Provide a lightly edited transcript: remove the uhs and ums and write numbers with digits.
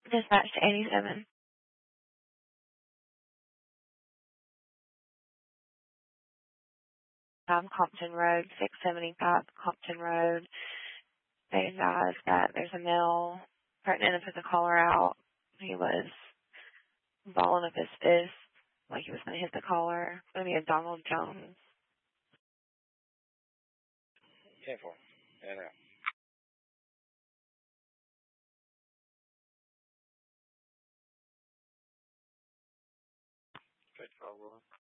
Dispatch to 87. Compton Road, 675 Compton Road. They advised that there's a male pregnant to put the collar out. He was balling up his fist like he was going to hit the collar. It's going to be a Donald Jones. 10-4. Yeah, no. Good call, Will.